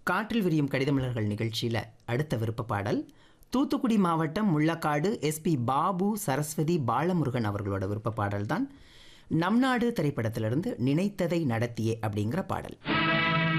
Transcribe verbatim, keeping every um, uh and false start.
காற்றில் விரியும் கடிதமலர்கள் நிகழ்ச்சியில் அடுத்த விருப்ப பாடல் தூத்துக்குடி மாவட்டம் முள்ளக்காடு எஸ்பி பாபு சரஸ்வதி பாலமுருகன் அவர்களோட விருப்ப பாடல் தான் நம் நாடு திரைப்படத்திலிருந்து நினைத்ததை நடத்தியே அப்படிங்கிற பாடல்.